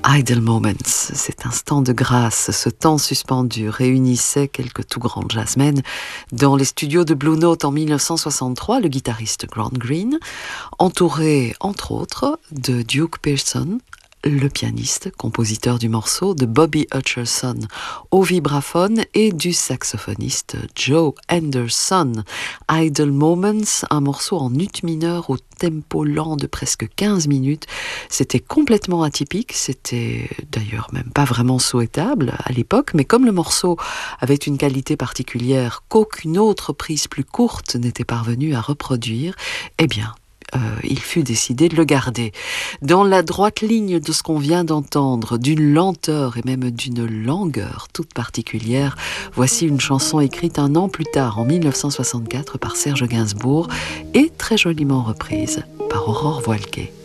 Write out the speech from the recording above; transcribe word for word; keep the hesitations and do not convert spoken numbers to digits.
Idle Moments, cet instant de grâce, ce temps suspendu réunissait quelques tout grands jazzmen dans les studios de Blue Note en mille neuf cent soixante-trois, le guitariste Grant Green, entouré entre autres de Duke Pearson, le pianiste, compositeur du morceau, de Bobby Hutcherson au vibraphone et du saxophoniste Joe Henderson. Idle Moments, un morceau en ut mineur au tempo lent de presque quinze minutes. C'était complètement atypique, c'était d'ailleurs même pas vraiment souhaitable à l'époque, mais comme le morceau avait une qualité particulière qu'aucune autre prise plus courte n'était parvenue à reproduire, eh bien, Euh, il fut décidé de le garder. Dans la droite ligne de ce qu'on vient d'entendre, d'une lenteur et même d'une langueur toute particulière, voici une chanson écrite un an plus tard, en mille neuf cent soixante-quatre, par Serge Gainsbourg et très joliment reprise par Aurore Voilquet.